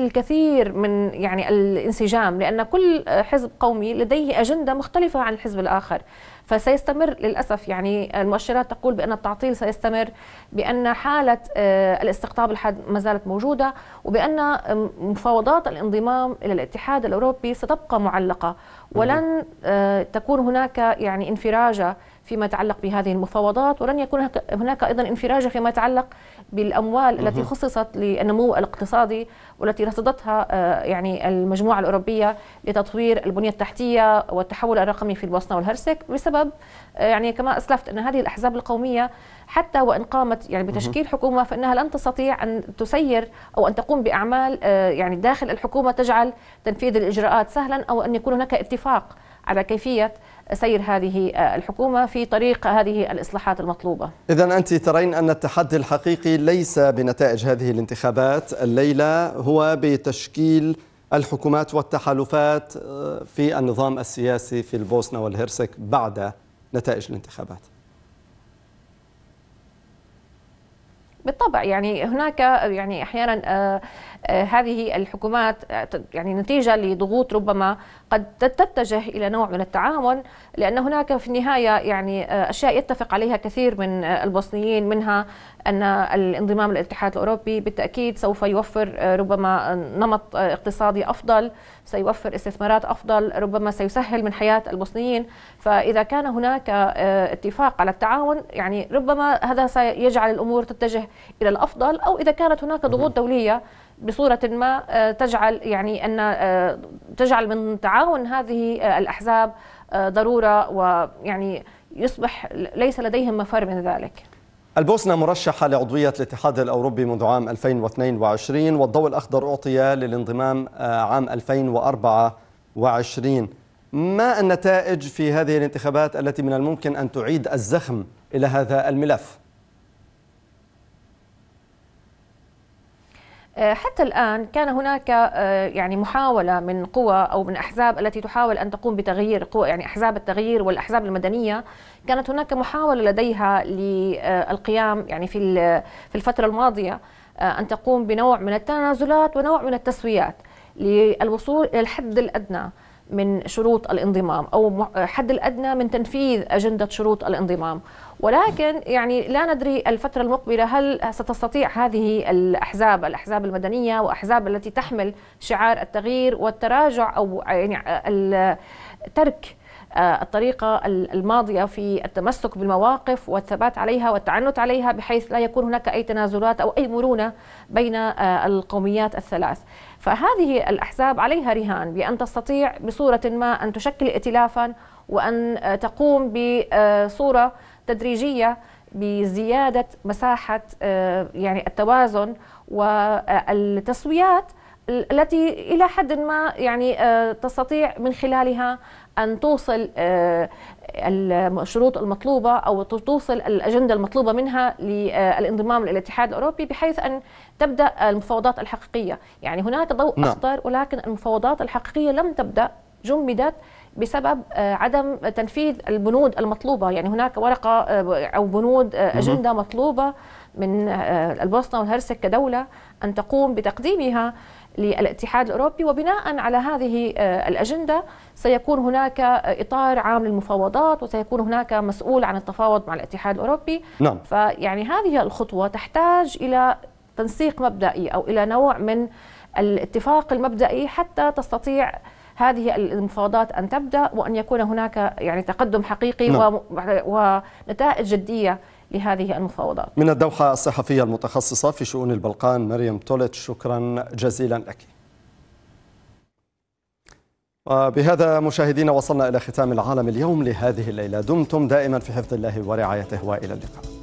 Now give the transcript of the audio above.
الكثير من يعني الانسجام، لأن كل حزب قومي لديه أجندة مختلفة عن الحزب الآخر. فسيستمر للأسف، يعني المؤشرات تقول بأن التعطيل سيستمر، بأن حالة الاستقطاب الحاد ما زالت موجودة، وبأن مفاوضات الانضمام إلى الاتحاد الأوروبي ستبقى معلقة، ولن تكون هناك يعني انفراجة فيما يتعلق بهذه المفاوضات، ولن يكون هناك أيضا انفراجة فيما يتعلق بالأموال التي خصصت للنمو الاقتصادي والتي رصدتها يعني المجموعة الأوروبية لتطوير البنية التحتية والتحول الرقمي في البوسنة والهرسك، بسبب يعني كما أسلفت أن هذه الأحزاب القومية حتى وإن قامت يعني بتشكيل حكومة فإنها لن تستطيع أن تسير أو أن تقوم بأعمال يعني داخل الحكومة تجعل تنفيذ الإجراءات سهلا، أو أن يكون هناك اتفاق على كيفية سير هذه الحكومة في طريق هذه الإصلاحات المطلوبة. إذن أنت ترين أن التحدي الحقيقي ليس بنتائج هذه الانتخابات الليلة، هو بتشكيل الحكومات والتحالفات في النظام السياسي في البوسنة والهرسك بعد نتائج الانتخابات. بالطبع يعني هناك يعني أحيانا هذه الحكومات يعني نتيجة لضغوط ربما قد تتجه إلى نوع من التعاون، لأن هناك في النهاية يعني أشياء يتفق عليها كثير من البوسنيين، منها أن الانضمام للاتحاد الأوروبي بالتأكيد سوف يوفر ربما نمط اقتصادي أفضل، سيوفر استثمارات أفضل، ربما سيسهل من حياة البوسنيين. فإذا كان هناك اتفاق على التعاون يعني ربما هذا سيجعل الأمور تتجه إلى الأفضل، أو إذا كانت هناك ضغوط دولية بصورة ما تجعل يعني أن تجعل من تعاون هذه الأحزاب ضرورة، ويعني يصبح ليس لديهم مفر من ذلك. البوسنة مرشحة لعضوية الاتحاد الأوروبي منذ عام 2022، والضوء الأخضر أعطي للانضمام عام 2024. ما النتائج في هذه الانتخابات التي من الممكن أن تعيد الزخم إلى هذا الملف؟ حتى الآن كان هناك يعني محاولة من قوى أو من أحزاب التي تحاول أن تقوم بتغيير قوى، يعني أحزاب التغيير والأحزاب المدنية، كانت هناك محاولة لديها للقيام يعني في الفترة الماضية أن تقوم بنوع من التنازلات ونوع من التسويات للوصول إلى الحد الأدنى من شروط الانضمام، أو حد الأدنى من تنفيذ أجندة شروط الانضمام. ولكن يعني لا ندري الفترة المقبلة هل ستستطيع هذه الأحزاب المدنية وأحزاب التي تحمل شعار التغيير والتراجع، أو يعني ترك الطريقة الماضية في التمسك بالمواقف والثبات عليها والتعنت عليها، بحيث لا يكون هناك أي تنازلات أو أي مرونة بين القوميات الثلاث. فهذه الأحزاب عليها رهان بأن تستطيع بصورة ما أن تشكل ائتلافا، وأن تقوم بصورة تدريجية بزيادة مساحة يعني التوازن والتسويات التي إلى حد ما يعني تستطيع من خلالها أن توصل الشروط المطلوبة أو توصل الأجندة المطلوبة منها للانضمام للاتحاد الأوروبي، بحيث أن تبدأ المفاوضات الحقيقية. يعني هناك ضوء أخضر، ولكن المفاوضات الحقيقية لم تبدأ، جمدت بسبب عدم تنفيذ البنود المطلوبة. يعني هناك ورقة أو بنود أجندة مطلوبة من البوسنة والهرسك كدولة أن تقوم بتقديمها للاتحاد الأوروبي، وبناء على هذه الأجندة سيكون هناك إطار عام للمفاوضات، وسيكون هناك مسؤول عن التفاوض مع الاتحاد الأوروبي. نعم. فيعني هذه الخطوة تحتاج إلى تنسيق مبدئي أو إلى نوع من الاتفاق المبدئي حتى تستطيع هذه المفاوضات أن تبدأ، وأن يكون هناك يعني تقدم حقيقي ونتائج جدية لهذه المفاوضات. من الدوحة الصحفية المتخصصة في شؤون البلقان مريم توليتش، شكرا جزيلا لك. وبهذا مشاهدينا وصلنا إلى ختام العالم اليوم لهذه الليلة. دمتم دائما في حفظ الله ورعايته، وإلى اللقاء.